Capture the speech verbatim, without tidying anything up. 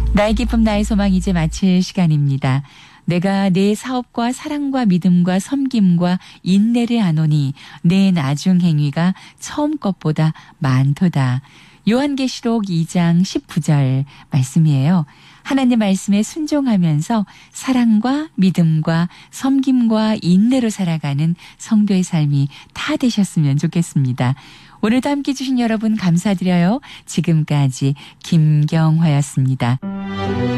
나의 기쁨 나의 소망 이제 마칠 시간입니다. 내가 내 사업과 사랑과 믿음과 섬김과 인내를 하노니 내 나중 행위가 처음 것보다 많도다. 요한계시록 이 장 십구 절 말씀이에요. 하나님 말씀에 순종하면서 사랑과 믿음과 섬김과 인내로 살아가는 성도의 삶이 다 되셨으면 좋겠습니다. 오늘도 함께 해주신 여러분 감사드려요. 지금까지 김경화였습니다.